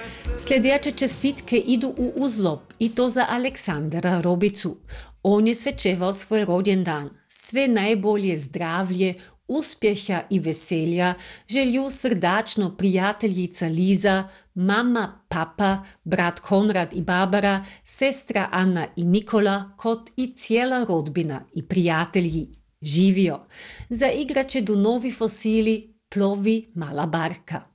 Sljedeće čestitke idu u uzlop i to za Aleksandra Robicu. On je svečevao svoj rođendan. Sve najbolje zdravlje, uspjeha i veselja želju srdačno prijateljica Liza, mama, papa, brat Konrad i Barbara, sestra Anna i Nikola, kot i cijela rodbina i prijatelji. Živio. Za igrače do novi fosili plovi mala barka.